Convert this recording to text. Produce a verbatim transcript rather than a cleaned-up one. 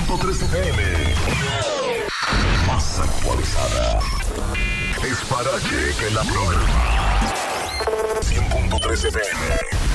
punto tres F M. Más actualizada. Es para que la programa. cien punto tres F M.